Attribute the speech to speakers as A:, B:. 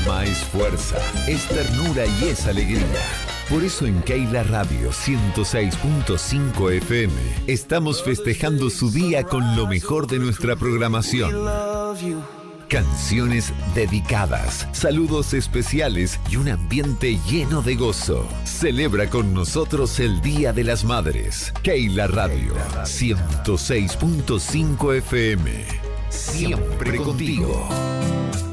A: Mamá es fuerza, es ternura y es alegría. Por eso en Keila Radio 106.5 FM estamos festejando su día con lo mejor de nuestra programación. Canciones dedicadas, saludos especiales y un ambiente lleno de gozo. Celebra con nosotros el Día de las Madres. Keila Radio 106.5 FM. Siempre contigo.